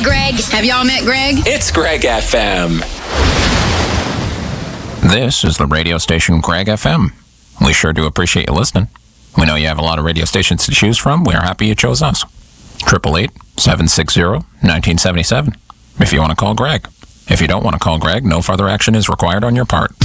Greg. Have y'all met Greg? It's Greg FM. This is the radio station Greg FM. We sure do appreciate you listening. We know you have a lot of radio stations to choose from. We're happy you chose us. 888-760-1977. If you want to call Greg. If you don't want to call Greg, no further action is required on your part.